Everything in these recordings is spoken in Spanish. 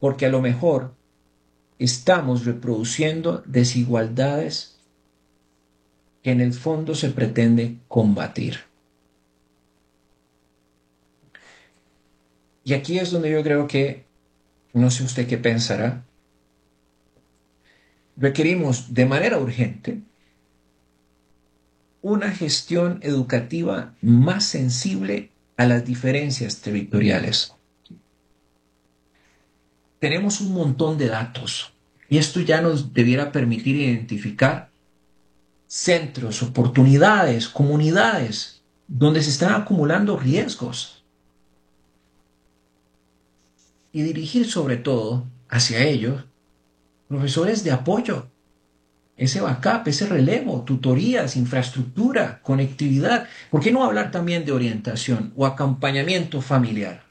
porque a lo mejor estamos reproduciendo desigualdades que en el fondo se pretende combatir. Y aquí es donde yo creo que, no sé usted qué pensará, requerimos de manera urgente una gestión educativa más sensible a las diferencias territoriales. Tenemos un montón de datos y esto ya nos debiera permitir identificar centros, oportunidades, comunidades donde se están acumulando riesgos y dirigir sobre todo hacia ellos profesores de apoyo, ese backup, ese relevo, tutorías, infraestructura, conectividad. ¿Por qué no hablar también de orientación o acompañamiento familiar?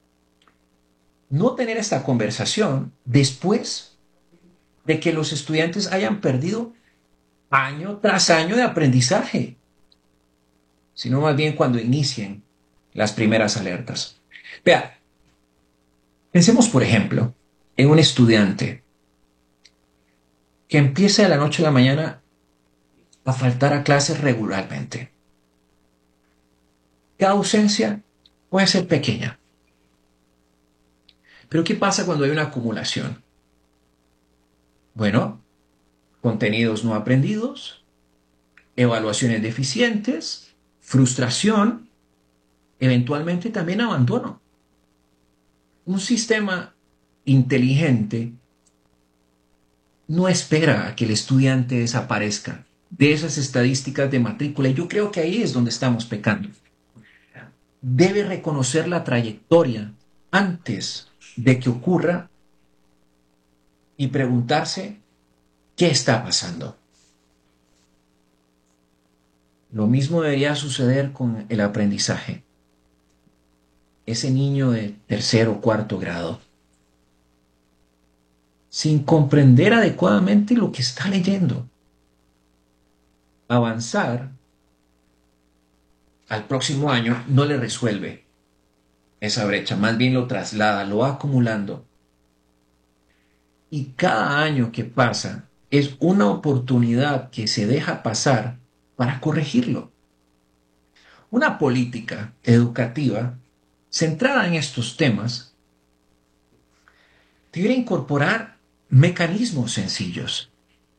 No tener esta conversación después de que los estudiantes hayan perdido año tras año de aprendizaje, sino más bien cuando inicien las primeras alertas. Vea, pensemos por ejemplo en un estudiante que empieza de la noche a la mañana a faltar a clases regularmente. Cada ausencia puede ser pequeña, pero ¿qué pasa cuando hay una acumulación? Bueno, contenidos no aprendidos, evaluaciones deficientes, frustración, eventualmente también abandono. Un sistema inteligente no espera a que el estudiante desaparezca de esas estadísticas de matrícula y yo creo que ahí es donde estamos pecando. Debe reconocer la trayectoria antes de que ocurra y preguntarse qué está pasando. Lo mismo debería suceder con el aprendizaje. Ese niño de tercero o cuarto grado, sin comprender adecuadamente lo que está leyendo, avanzar al próximo año no le resuelve esa brecha, más bien lo traslada, lo va acumulando. Y cada año que pasa es una oportunidad que se deja pasar para corregirlo. Una política educativa centrada en estos temas debería incorporar mecanismos sencillos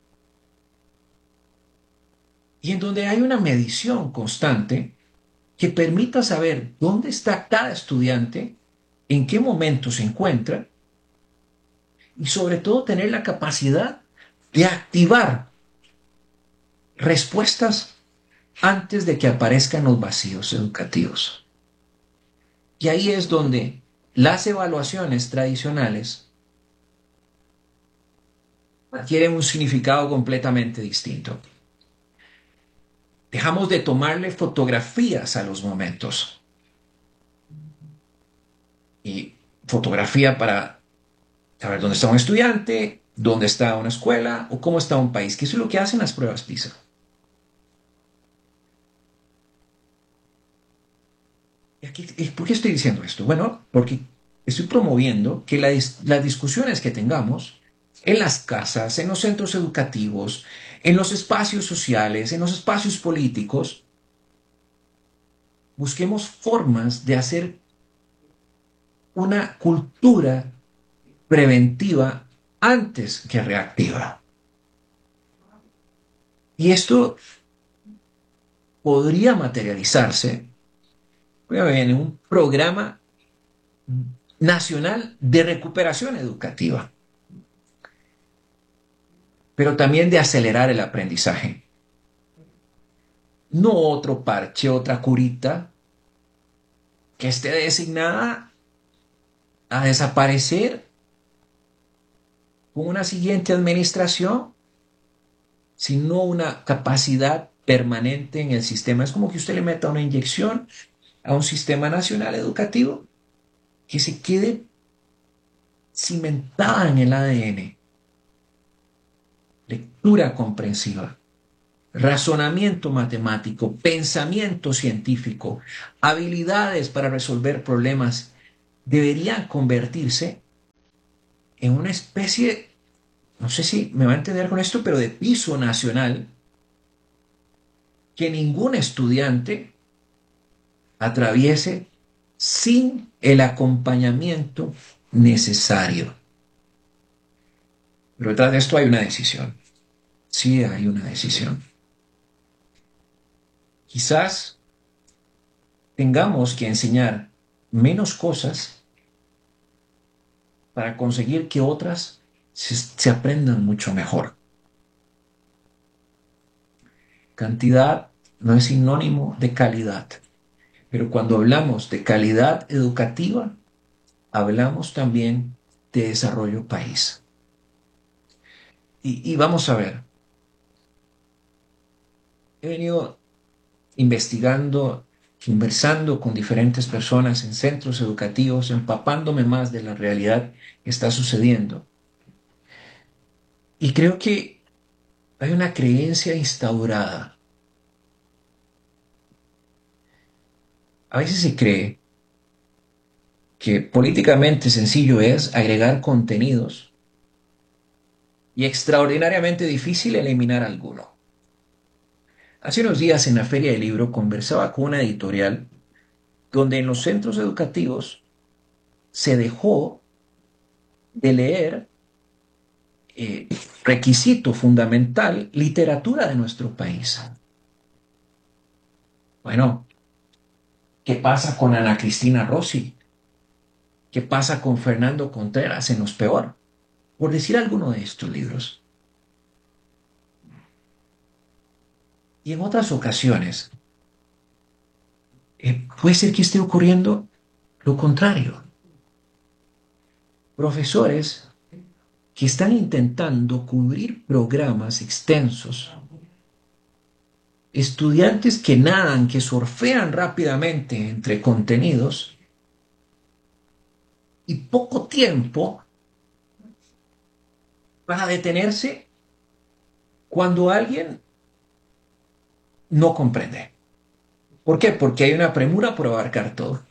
y en donde hay una medición constante que permita saber dónde está cada estudiante, en qué momento se encuentra y sobre todo tener la capacidad de activar respuestas antes de que aparezcan los vacíos educativos. Y ahí es donde las evaluaciones tradicionales adquieren un significado completamente distinto. Dejamos de tomarle fotografías a los momentos. Y fotografía para saber dónde está un estudiante, dónde está una escuela o cómo está un país, que eso es lo que hacen las pruebas PISA. ¿Por qué estoy diciendo esto? Bueno, porque estoy promoviendo que las discusiones que tengamos en las casas, en los centros educativos, en los espacios sociales, en los espacios políticos, busquemos formas de hacer una cultura preventiva antes que reactiva. Y esto podría materializarse en un programa nacional de recuperación educativa, pero también de acelerar el aprendizaje. No otro parche, otra curita que esté designada a desaparecer con una siguiente administración, sino una capacidad permanente en el sistema. Es como que usted le meta una inyección a un sistema nacional educativo que se quede cimentada en el ADN. Lectura comprensiva, razonamiento matemático, pensamiento científico, habilidades para resolver problemas deberían convertirse en una especie, no sé si me va a entender con esto, pero de piso nacional que ningún estudiante atraviese sin el acompañamiento necesario. Pero detrás de esto hay una decisión. Sí hay una decisión. Quizás tengamos que enseñar menos cosas para conseguir que otras se aprendan mucho mejor. Cantidad no es sinónimo de calidad, pero cuando hablamos de calidad educativa, hablamos también de desarrollo país. Y vamos a ver, he venido investigando, conversando con diferentes personas en centros educativos, empapándome más de la realidad que está sucediendo. Y creo que hay una creencia instaurada. A veces se cree que políticamente sencillo es agregar contenidos y extraordinariamente difícil eliminar alguno. Hace unos días en la Feria del Libro conversaba con una editorial donde en los centros educativos se dejó de leer eh, requisito fundamental literatura de nuestro país. Bueno, ¿qué pasa con Ana Cristina Rossi? ¿Qué pasa con Fernando Contreras en Los Peor? Por decir alguno de estos libros. Y en otras ocasiones, puede ser que esté ocurriendo lo contrario. Profesores que están intentando cubrir programas extensos, estudiantes que nadan, que surfean rápidamente entre contenidos y poco tiempo para detenerse cuando alguien no comprende. ¿Por qué? Porque hay una premura por abarcar todo.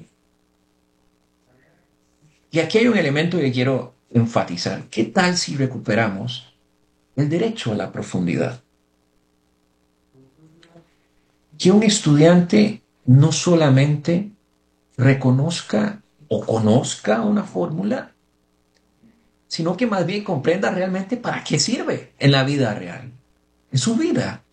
Y aquí hay un elemento que quiero enfatizar. ¿Qué tal si recuperamos el derecho a la profundidad? Que un estudiante no solamente reconozca o conozca una fórmula, sino que más bien comprenda realmente para qué sirve en la vida real, en su vida.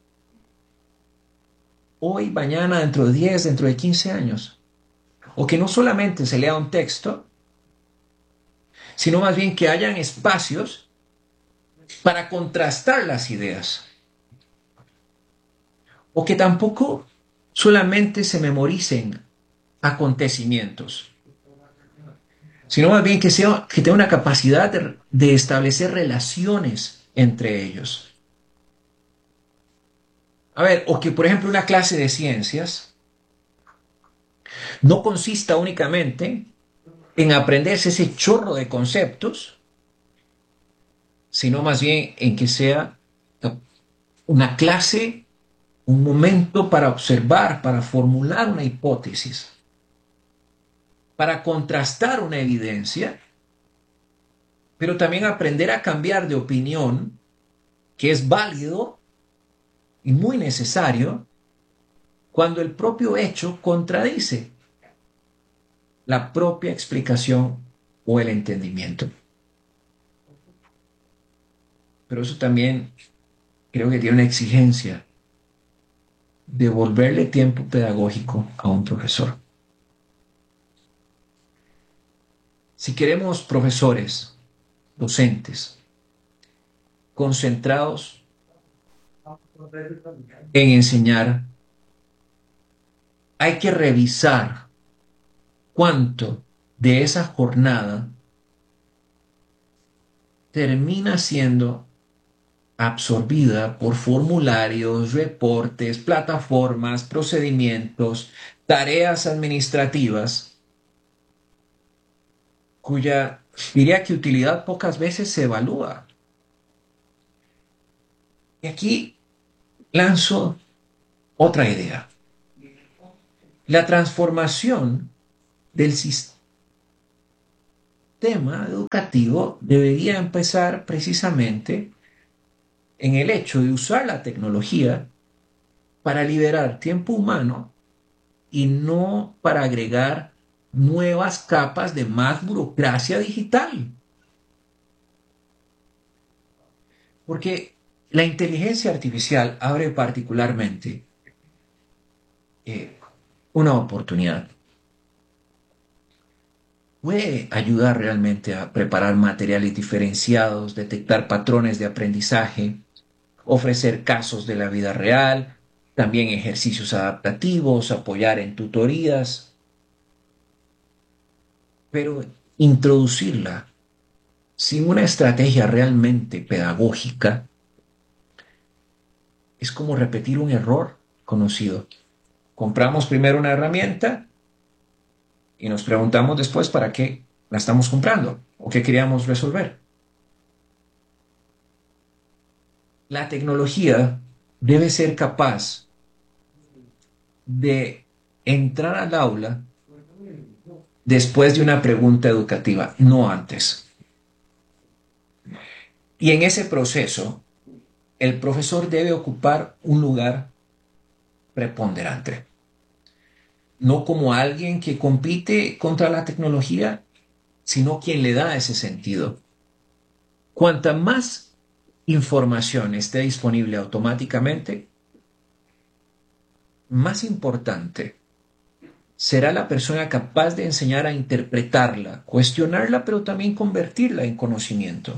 Hoy, mañana, dentro de 10, dentro de 15 años. O que no solamente se lea un texto, sino más bien que hayan espacios para contrastar las ideas. O que tampoco solamente se memoricen acontecimientos, sino más bien que tenga una capacidad de establecer relaciones entre ellos. A ver, o que por ejemplo una clase de ciencias no consista únicamente en aprenderse ese chorro de conceptos, sino más bien en que sea una clase, un momento para observar, para formular una hipótesis, para contrastar una evidencia, pero también aprender a cambiar de opinión, que es válido y muy necesario cuando el propio hecho contradice la propia explicación o el entendimiento. Pero eso también creo que tiene una exigencia: devolverle tiempo pedagógico a un profesor. Si queremos profesores, docentes, concentrados en enseñar, hay que revisar cuánto de esa jornada termina siendo absorbida por formularios, reportes, plataformas, procedimientos, tareas administrativas, cuya diría que utilidad pocas veces se evalúa. Y aquí lanzo otra idea. La transformación del sistema sistema educativo debería empezar precisamente en el hecho de usar la tecnología para liberar tiempo humano y no para agregar nuevas capas de más burocracia digital. Porque la inteligencia artificial abre particularmente eh, una oportunidad. Puede ayudar realmente a preparar materiales diferenciados, detectar patrones de aprendizaje, ofrecer casos de la vida real, también ejercicios adaptativos, apoyar en tutorías, pero introducirla sin una estrategia realmente pedagógica es como repetir un error conocido. Compramos primero una herramienta y nos preguntamos después para qué la estamos comprando o qué queríamos resolver. La tecnología debe ser capaz de entrar al aula después de una pregunta educativa, no antes. Y en ese proceso, el profesor debe ocupar un lugar preponderante, no como alguien que compite contra la tecnología, sino quien le da ese sentido. Cuanta más información esté disponible automáticamente, más importante será la persona capaz de enseñar a interpretarla, cuestionarla, pero también convertirla en conocimiento.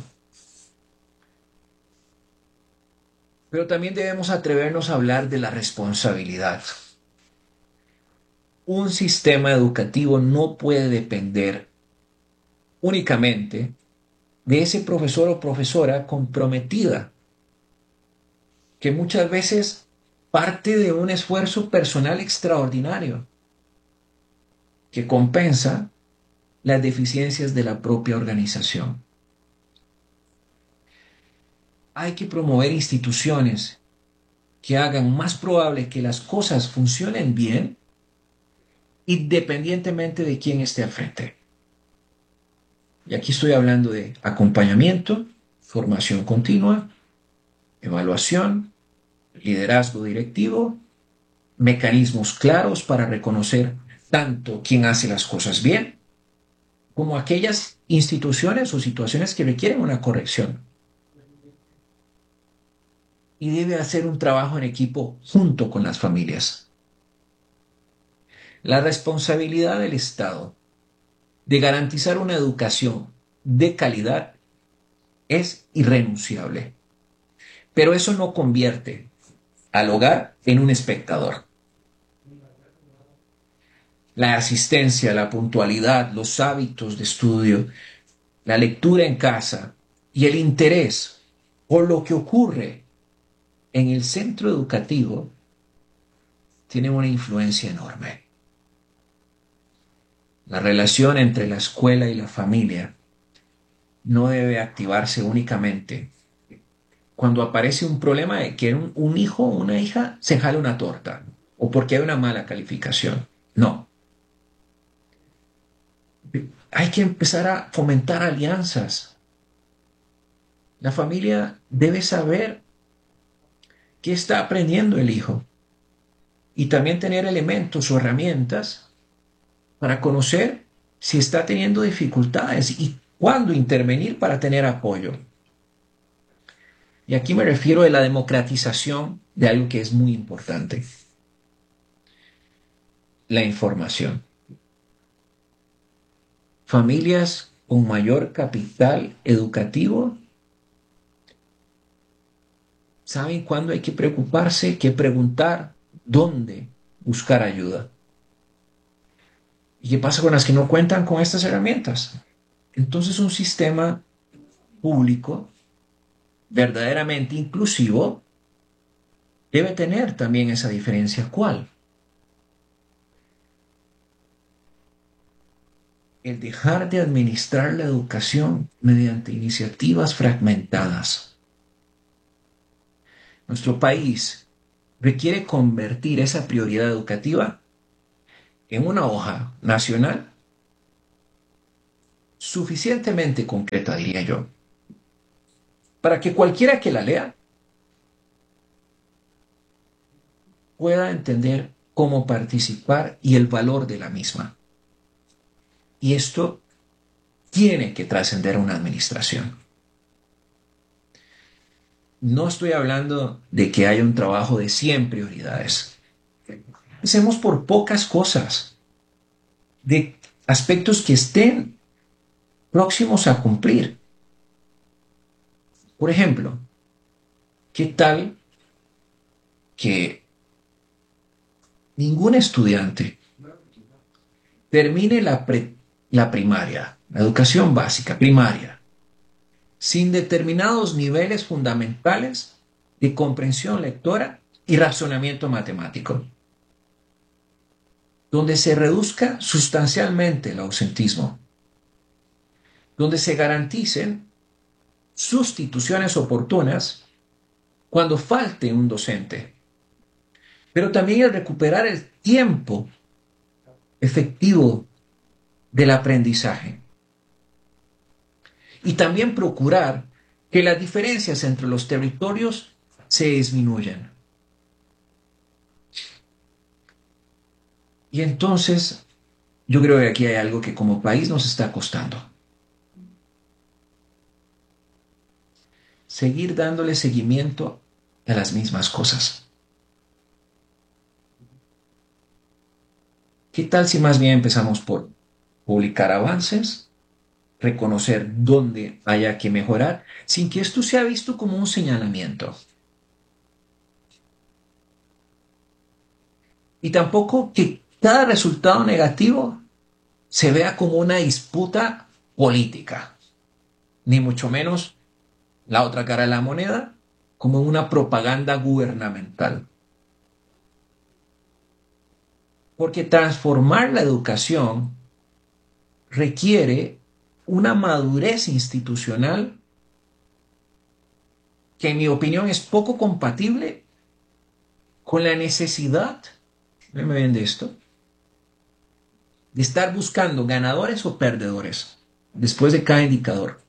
Pero también debemos atrevernos a hablar de la responsabilidad. Un sistema educativo no puede depender únicamente de ese profesor o profesora comprometida, que muchas veces parte de un esfuerzo personal extraordinario que compensa las deficiencias de la propia organización. Hay que promover instituciones que hagan más probable que las cosas funcionen bien independientemente de quién esté al frente. Y aquí estoy hablando de acompañamiento, formación continua, evaluación, liderazgo directivo, mecanismos claros para reconocer tanto quién hace las cosas bien como aquellas instituciones o situaciones que requieren una corrección. Y debe hacer un trabajo en equipo junto con las familias. La responsabilidad del Estado de garantizar una educación de calidad es irrenunciable, pero eso no convierte al hogar en un espectador. La asistencia, la puntualidad, los hábitos de estudio, la lectura en casa y el interés por lo que ocurre en el centro educativo tienen una influencia enorme. La relación entre la escuela y la familia no debe activarse únicamente cuando aparece un problema de que un hijo o una hija se jale una torta o porque hay una mala calificación. No. Hay que empezar a fomentar alianzas. La familia debe saber qué está aprendiendo el hijo y también tener elementos o herramientas para conocer si está teniendo dificultades y cuándo intervenir para tener apoyo. Y aquí me refiero a la democratización de algo que es muy importante, la información. Familias con mayor capital educativo saben cuándo hay que preocuparse, qué preguntar, dónde buscar ayuda. ¿Y qué pasa con las que no cuentan con estas herramientas? Entonces un sistema público verdaderamente inclusivo debe tener también esa diferencia. ¿Cuál? El dejar de administrar la educación mediante iniciativas fragmentadas. Nuestro país requiere convertir esa prioridad educativa en una hoja nacional suficientemente concreta, diría yo, para que cualquiera que la lea pueda entender cómo participar y el valor de la misma. Y esto tiene que trascender una administración. No estoy hablando de que haya un trabajo de 100 prioridades. Hacemos por pocas cosas, de aspectos que estén próximos a cumplir. Por ejemplo, ¿qué tal que ningún estudiante termine la primaria, la educación básica, primaria, sin determinados niveles fundamentales de comprensión lectora y razonamiento matemático, donde se reduzca sustancialmente el ausentismo, donde se garanticen sustituciones oportunas cuando falte un docente, pero también el recuperar el tiempo efectivo del aprendizaje y también procurar que las diferencias entre los territorios se disminuyan. Y entonces, yo creo que aquí hay algo que como país nos está costando. Seguir dándole seguimiento a las mismas cosas. ¿Qué tal si más bien empezamos por publicar avances, reconocer dónde haya que mejorar, sin que esto sea visto como un señalamiento? Y tampoco que cada resultado negativo se vea como una disputa política, ni mucho menos la otra cara de la moneda, como una propaganda gubernamental. Porque transformar la educación requiere una madurez institucional que en mi opinión es poco compatible con la necesidad, déjenme bien de esto, de estar buscando ganadores o perdedores después de cada indicador.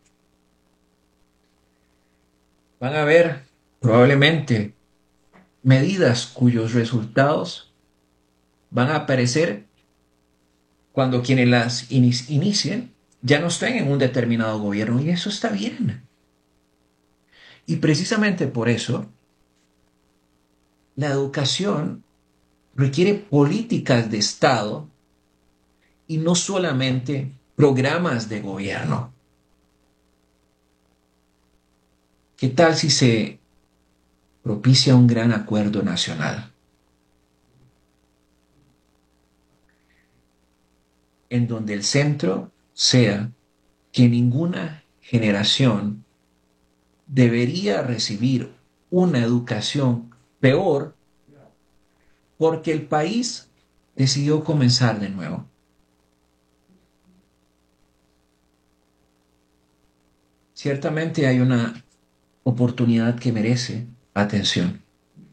Van a haber probablemente medidas cuyos resultados van a aparecer cuando quienes las inicien ya no estén en un determinado gobierno, y eso está bien. Y precisamente por eso la educación requiere políticas de Estado y no solamente programas de gobierno. ¿Qué tal si se propicia un gran acuerdo nacional en donde el centro sea que ninguna generación debería recibir una educación peor porque el país decidió comenzar de nuevo? Ciertamente hay una oportunidad que merece atención.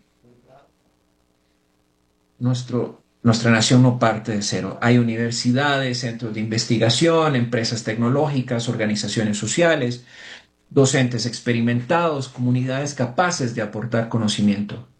Nuestra nación no parte de cero. Hay universidades, centros de investigación, empresas tecnológicas, organizaciones sociales, docentes experimentados, comunidades capaces de aportar conocimiento.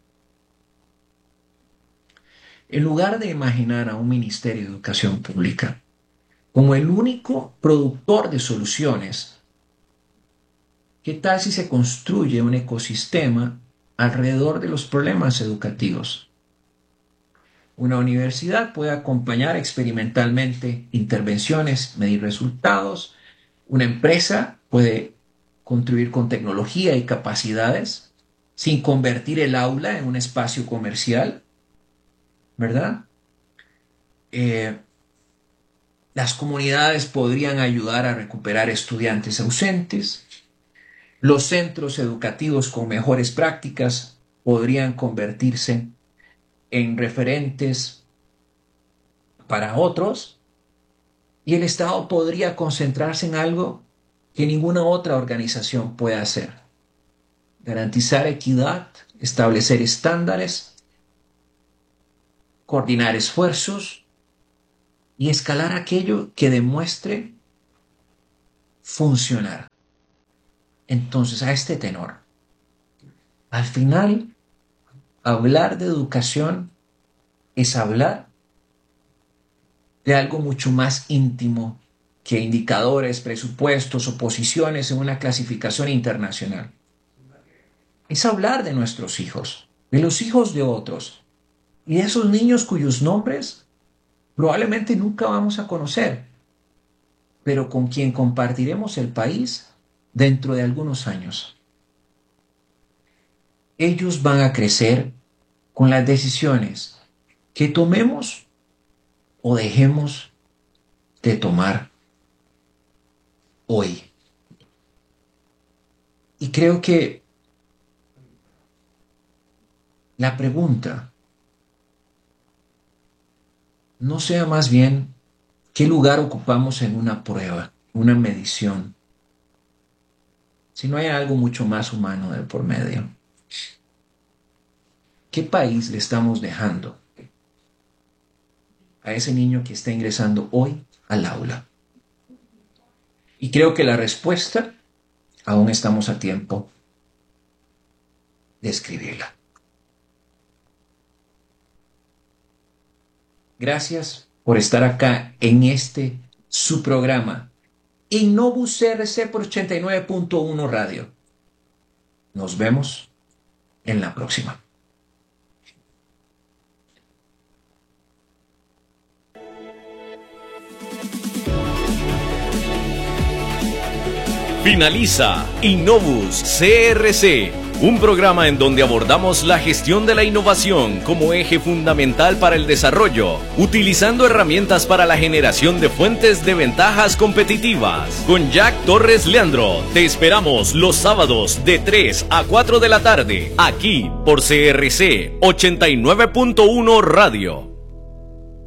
En lugar de imaginar a un Ministerio de Educación Pública como el único productor de soluciones, ¿qué tal si se construye un ecosistema alrededor de los problemas educativos? Una universidad puede acompañar experimentalmente intervenciones, medir resultados. Una empresa puede contribuir con tecnología y capacidades sin convertir el aula en un espacio comercial, ¿verdad? Eh, las comunidades podrían ayudar a recuperar estudiantes ausentes. Los centros educativos con mejores prácticas podrían convertirse en referentes para otros, y el Estado podría concentrarse en algo que ninguna otra organización puede hacer: garantizar equidad, establecer estándares, coordinar esfuerzos y escalar aquello que demuestre funcionar. Entonces, a este tenor, al final, hablar de educación es hablar de algo mucho más íntimo que indicadores, presupuestos o posiciones en una clasificación internacional. Es hablar de nuestros hijos, de los hijos de otros, y de esos niños cuyos nombres probablemente nunca vamos a conocer, pero con quien compartiremos el país dentro de algunos años. Ellos van a crecer con las decisiones que tomemos o dejemos de tomar hoy. Y creo que la pregunta no sea más bien qué lugar ocupamos en una prueba, una medición, sino hay algo mucho más humano de por medio. ¿Qué país le estamos dejando a ese niño que está ingresando hoy al aula? Y creo que la respuesta aún estamos a tiempo de escribirla. Gracias por estar acá en su programa, Innovus CRC por 89.1 Radio. Nos vemos en la próxima. Finaliza Innovus CRC, un programa en donde abordamos la gestión de la innovación como eje fundamental para el desarrollo, utilizando herramientas para la generación de fuentes de ventajas competitivas. Con Jack Torres Leandro, te esperamos los sábados de 3 a 4 de la tarde, aquí por CRC 89.1 Radio.